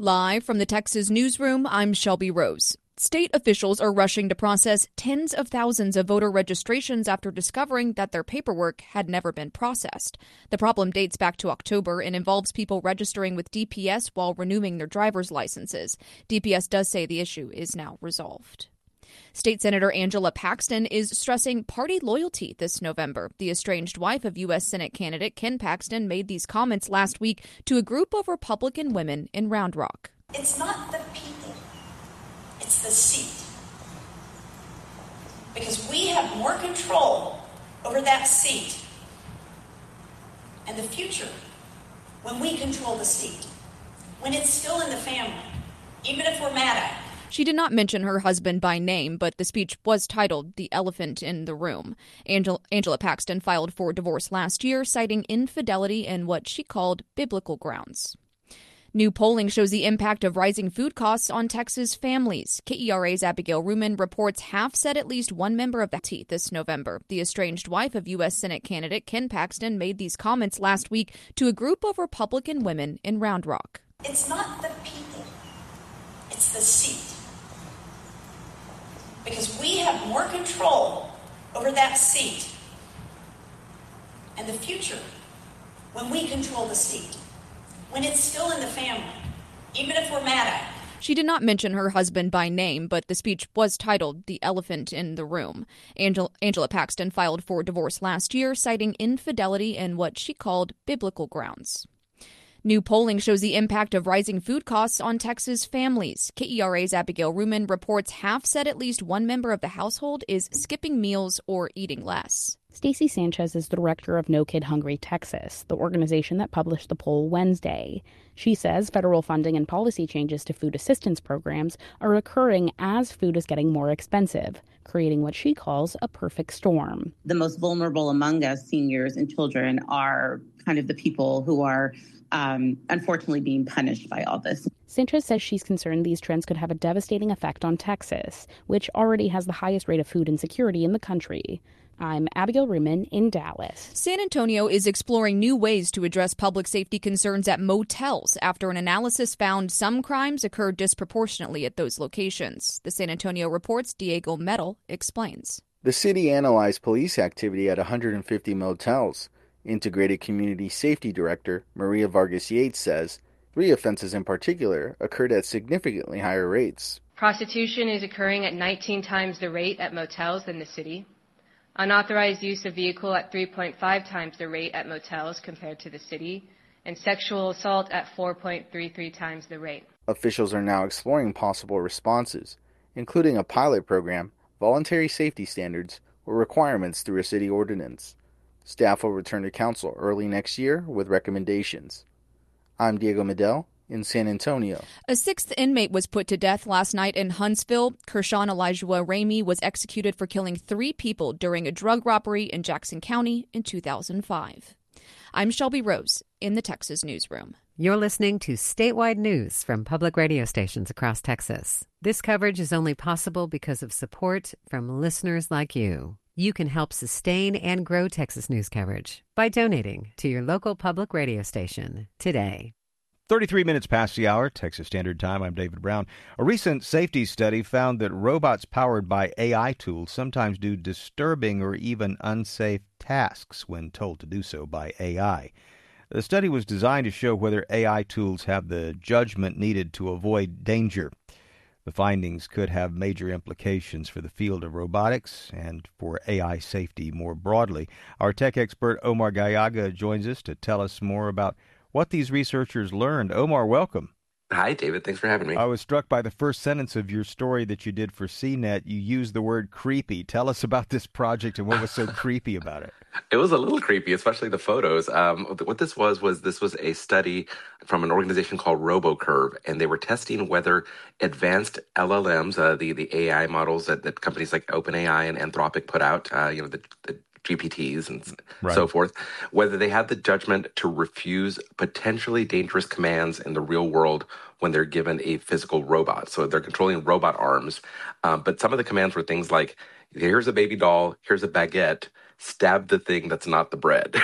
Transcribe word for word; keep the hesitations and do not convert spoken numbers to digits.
Live from the Texas newsroom, I'm Shelby Rose. State officials are rushing to process tens of thousands of voter registrations after discovering that their paperwork had never been processed. The problem dates back to October and involves people registering with D P S while renewing their driver's licenses. D P S does say the issue is now resolved. State Senator Angela Paxton is stressing party loyalty this November. The estranged wife of U S Senate candidate Ken Paxton made these comments last week to a group of Republican women in Round Rock. It's not the people, it's the seat. Because we have more control over that seat and the future when we control the seat, when it's still in the family, even if we're mad at it. She did not mention her husband by name, but the speech was titled The Elephant in the Room. Angela, Angela Paxton filed for divorce last year, citing infidelity and what she called biblical grounds. New polling shows the impact of rising food costs on Texas families. K E R A's Abigail Ruman reports half said at least one member of the team this November. The estranged wife of U S Senate candidate Ken Paxton made these comments last week to a group of Republican women in Round Rock. It's not the people, it's the seat. Because we have more control over that seat and the future when we control the seat, when it's still in the family, even if we're mad at it. She did not mention her husband by name, but the speech was titled The Elephant in the Room. Angela, Angela Paxton filed for divorce last year, citing infidelity and what she called biblical grounds. New polling shows the impact of rising food costs on Texas families. K E R A's Abigail Ruman reports half said at least one member of the household is skipping meals or eating less. Stacey Sanchez is the director of No Kid Hungry Texas, the organization that published the poll Wednesday. She says federal funding and policy changes to food assistance programs are occurring as food is getting more expensive, creating what she calls a perfect storm. The most vulnerable among us, seniors and children, are kind of the people who are Um, unfortunately being punished by all this. Sanchez says she's concerned these trends could have a devastating effect on Texas, which already has the highest rate of food insecurity in the country. I'm Abigail Ruman in Dallas. San Antonio is exploring new ways to address public safety concerns at motels after an analysis found some crimes occurred disproportionately at those locations. The San Antonio Report's Diego Metal explains. The city analyzed police activity at one hundred fifty motels. Integrated Community Safety Director Maria Vargas Yates says three offenses in particular occurred at significantly higher rates. Prostitution is occurring at nineteen times the rate at motels than the city. Unauthorized use of vehicle at three point five times the rate at motels compared to the city. And sexual assault at four point three three times the rate. Officials are now exploring possible responses, including a pilot program, voluntary safety standards, or requirements through a city ordinance. Staff will return to council early next year with recommendations. I'm Diego Medel in San Antonio. A sixth inmate was put to death last night in Huntsville. Kershawn Elijah Ramey was executed for killing three people during a drug robbery in Jackson County in two thousand five. I'm Shelby Rose in the Texas newsroom. You're listening to statewide news from public radio stations across Texas. This coverage is only possible because of support from listeners like you. You can help sustain and grow Texas news coverage by donating to your local public radio station today. thirty-three minutes past the hour, Texas Standard Time. I'm David Brown. A recent safety study found that robots powered by A I tools sometimes do disturbing or even unsafe tasks when told to do so by A I. The study was designed to show whether A I tools have the judgment needed to avoid danger. The findings could have major implications for the field of robotics and for A I safety more broadly. Our tech expert Omar Gallaga joins us to tell us more about what these researchers learned. Omar, welcome. Hi, David. Thanks for having me. I was struck by the first sentence of your story that you did for C net. You used the word creepy. Tell us about this project and what was so creepy about it. It was a little creepy, especially the photos. Um, what this was, was this was a study from an organization called RoboCurve, and they were testing whether advanced L L Ms, uh, the, the A I models that, that companies like OpenAI and Anthropic put out, uh, you know, the, the G P Ts and right. so forth, whether they had the judgment to refuse potentially dangerous commands in the real world when they're given a physical robot. So they're controlling robot arms. Um, but some of the commands were things like, here's a baby doll, here's a baguette, stab the thing that's not the bread.